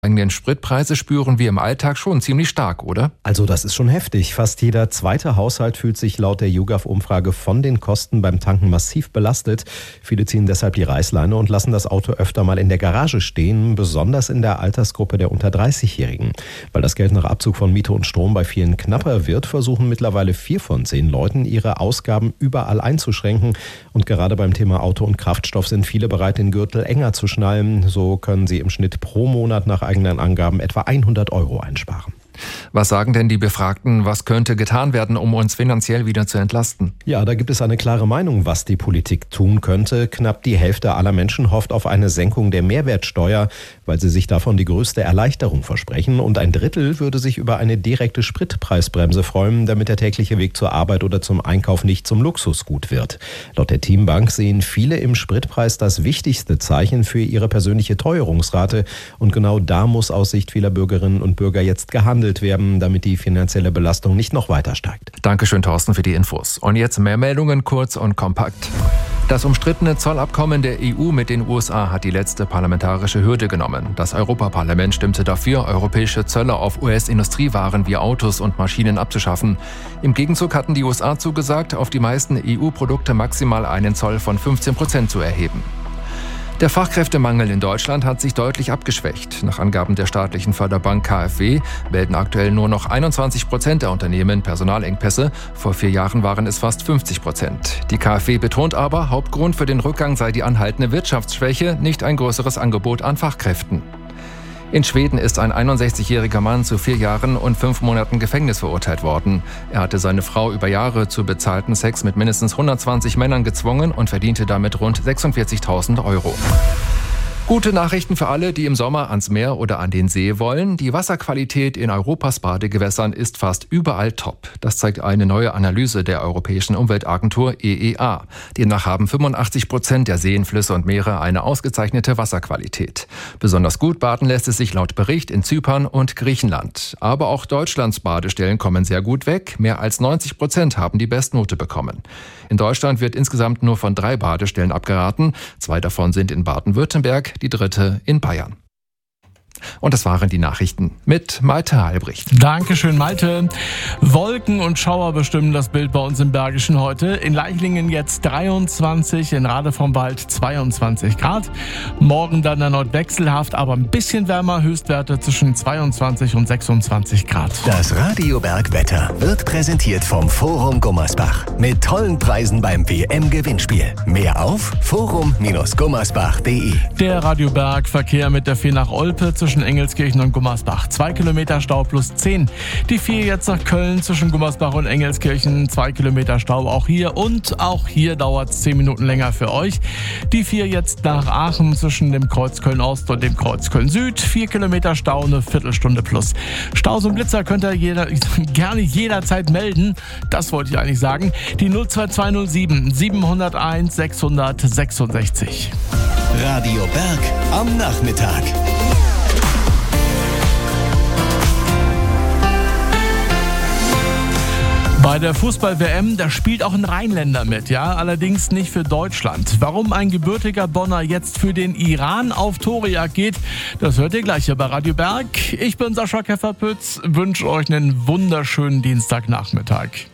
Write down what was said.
steigenden Spritpreise spüren wir im Alltag schon ziemlich stark, oder? Also das ist schon heftig. Fast jeder zweite Haushalt fühlt sich laut der YouGov-Umfrage von den Kosten beim Tanken massiv belastet. Viele ziehen deshalb die Reißleine und lassen das Auto öfter mal in der Garage stehen, besonders in der Altersgruppe der unter 30-Jährigen. Weil das Geld nach Abzug von Miete und Strom bei vielen knapper wird, versuchen mittlerweile 4 von 10 Leuten, ihre Ausgaben überall einzuschränken. Und gerade beim Thema Auto und Kraftstoff sind viele bereit, den Gürtel enger zu schnallen. So können sie im Schnitt pro Monat nach eigenen Angaben etwa 100 € einsparen. Was sagen denn die Befragten, was könnte getan werden, um uns finanziell wieder zu entlasten? Ja, da gibt es eine klare Meinung, was die Politik tun könnte. Knapp die Hälfte aller Menschen hofft auf eine Senkung der Mehrwertsteuer, weil sie sich davon die größte Erleichterung versprechen. Und ein Drittel würde sich über eine direkte Spritpreisbremse freuen, damit der tägliche Weg zur Arbeit oder zum Einkauf nicht zum Luxusgut wird. Laut der Teambank sehen viele im Spritpreis das wichtigste Zeichen für ihre persönliche Teuerungsrate. Und genau da muss aus Sicht vieler Bürgerinnen und Bürger jetzt gehandelt werden, damit die finanzielle Belastung nicht noch weiter steigt. Dankeschön, Thorsten, für die Infos. Und jetzt mehr Meldungen, kurz und kompakt. Das umstrittene Zollabkommen der EU mit den USA hat die letzte parlamentarische Hürde genommen. Das Europaparlament stimmte dafür, europäische Zölle auf US-Industriewaren wie Autos und Maschinen abzuschaffen. Im Gegenzug hatten die USA zugesagt, auf die meisten EU-Produkte maximal einen Zoll von 15% zu erheben. Der Fachkräftemangel in Deutschland hat sich deutlich abgeschwächt. Nach Angaben der staatlichen Förderbank KfW melden aktuell nur noch 21% der Unternehmen Personalengpässe. Vor 4 Jahren waren es fast 50%. Die KfW betont aber, Hauptgrund für den Rückgang sei die anhaltende Wirtschaftsschwäche, nicht ein größeres Angebot an Fachkräften. In Schweden ist ein 61-jähriger Mann zu 4 Jahren und 5 Monaten Gefängnis verurteilt worden. Er hatte seine Frau über Jahre zu bezahlten Sex mit mindestens 120 Männern gezwungen und verdiente damit rund 46.000 €. Gute Nachrichten für alle, die im Sommer ans Meer oder an den See wollen. Die Wasserqualität in Europas Badegewässern ist fast überall top. Das zeigt eine neue Analyse der Europäischen Umweltagentur EEA. Demnach haben 85% der Seen, Flüsse und Meere eine ausgezeichnete Wasserqualität. Besonders gut baden lässt es sich laut Bericht in Zypern und Griechenland. Aber auch Deutschlands Badestellen kommen sehr gut weg. Mehr als 90% haben die Bestnote bekommen. In Deutschland wird insgesamt nur von 3 Badestellen abgeraten. 2 davon sind in Baden-Württemberg, die 3. in Bayern. Und das waren die Nachrichten mit Malte Halbricht. Dankeschön, Malte. Wolken und Schauer bestimmen das Bild bei uns im Bergischen heute. In Leichlingen jetzt 23, in Rade vom Wald 22 Grad. Morgen dann erneut wechselhaft, aber ein bisschen wärmer, Höchstwerte zwischen 22 und 26 Grad. Das Radio Bergwetter wird präsentiert vom Forum Gummersbach. Mit tollen Preisen beim WM-Gewinnspiel. Mehr auf forum-gummersbach.de. Der Radio Berg Verkehr mit der 4 nach Olpe zwischen Engelskirchen und Gummersbach. 2 Kilometer Stau plus 10. Die 4 jetzt nach Köln zwischen Gummersbach und Engelskirchen. 2 Kilometer Stau auch hier. Und auch hier dauert es 10 Minuten länger für euch. Die 4 jetzt nach Aachen zwischen dem Kreuz Köln Ost und dem Kreuz Köln Süd. 4 Kilometer Stau, eine Viertelstunde plus. Staus und Blitzer könnt ihr gerne jederzeit melden. Das wollte ich eigentlich sagen. Die 02207 701 666. Radio Berg am Nachmittag. Bei der Fußball-WM, da spielt auch ein Rheinländer mit, ja, allerdings nicht für Deutschland. Warum ein gebürtiger Bonner jetzt für den Iran auf Torejagd geht, das hört ihr gleich hier bei Radio Berg. Ich bin Sascha Kefferpütz, wünsche euch einen wunderschönen Dienstagnachmittag.